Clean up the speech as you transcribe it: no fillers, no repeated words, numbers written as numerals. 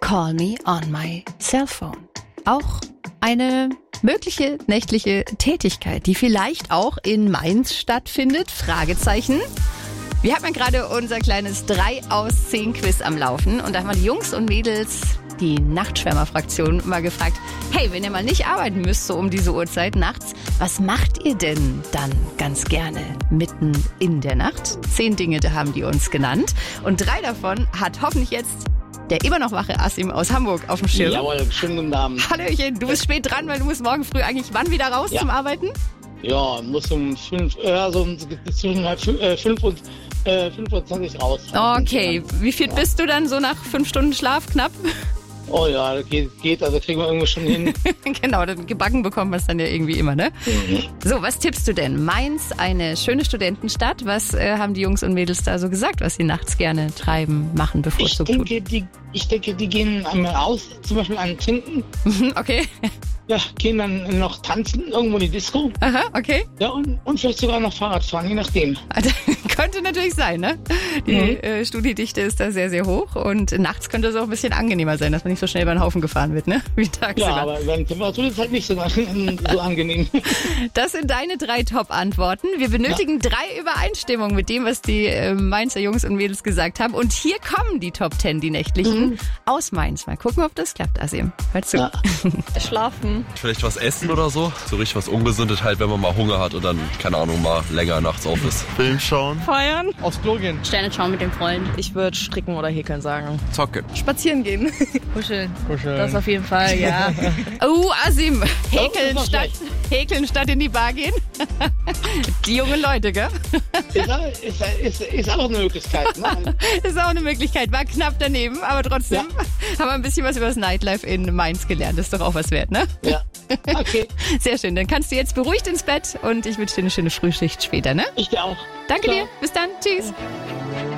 Call Me on My Cellphone. Auch eine mögliche nächtliche Tätigkeit, die vielleicht auch in Mainz stattfindet? Fragezeichen. Wir haben ja gerade unser kleines 3 aus 10 Quiz am Laufen und da haben wir die Jungs und Mädels, die Nachtschwärmer-Fraktion, mal gefragt, hey, wenn ihr mal nicht arbeiten müsst, so um diese Uhrzeit nachts, was macht ihr denn dann ganz gerne mitten in der Nacht? 10 Dinge, da haben die uns genannt und 3 davon hat hoffentlich jetzt der immer noch wache Asim aus Hamburg auf dem Schirm. Jawohl, schönen guten Abend. Hallöchen, du bist spät dran, weil du musst morgen früh eigentlich wann wieder raus zum Arbeiten? Ja, muss um 5, so zwischen 5 und 5:20 Uhr raus. Okay, wie viel bist du dann so nach 5 Stunden Schlaf knapp? Oh ja, das geht, also kriegen wir irgendwo schon hin. Genau, dann gebacken bekommt man es dann ja irgendwie immer, ne? Mhm. So, was tippst du denn? Mainz, eine schöne Studentenstadt. Was haben die Jungs und Mädels da so gesagt, was sie nachts gerne treiben, machen, bevorzugt tun? Ich denke, die gehen einmal aus, zum Beispiel einen trinken. Okay. Ja, gehen dann noch tanzen, irgendwo in die Disco. Aha, okay. Ja, und vielleicht sogar noch Fahrrad fahren, je nachdem. Also, könnte natürlich sein, ne? Die Studiedichte ist da sehr, sehr hoch und nachts könnte es auch ein bisschen angenehmer sein, dass man nicht so schnell über den Haufen gefahren wird, ne? Wie tagsüber. Ja, aber bei der Temperatur ist es halt nicht so angenehm. Das sind deine 3 Top-Antworten. Wir benötigen 3 Übereinstimmungen mit dem, was die Mainzer Jungs und Mädels gesagt haben. Und hier kommen die Top 10, die nächtlichen, aus Mainz. Mal gucken, ob das klappt, Asim. Hör zu. Ja. Schlafen. Vielleicht was essen oder so. So richtig was Ungesundes halt, wenn man mal Hunger hat und dann, keine Ahnung, mal länger nachts auf ist. Film schauen. Feiern. Aufs Klo gehen. Sterne schauen mit dem Freund. Ich würde stricken oder häkeln sagen. Zocken. Spazieren gehen. Kuscheln. Das auf jeden Fall, ja. Oh, Asim, häkeln statt in die Bar gehen. Die jungen Leute, gell? Ist auch eine Möglichkeit. Ne? Ist auch eine Möglichkeit. War knapp daneben, aber trotzdem haben wir ein bisschen was über das Nightlife in Mainz gelernt. Das ist doch auch was wert, ne? Ja. Okay. Sehr schön. Dann kannst du jetzt beruhigt ins Bett und ich wünsche dir eine schöne Frühschicht später, ne? Ich dir auch. Danke Ciao. dir. Bis dann. Tschüss.